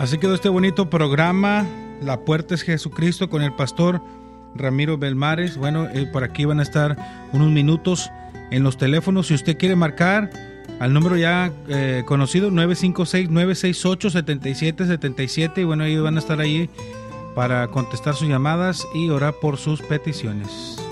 Así quedó este bonito programa, La Puerta es Jesucristo, con el pastor Ramiro Belmares. Bueno, por aquí van a estar unos minutos en los teléfonos. Si usted quiere marcar al número ya conocido, 956-968-7777. Y bueno, ellos van a estar ahí para contestar sus llamadas y orar por sus peticiones.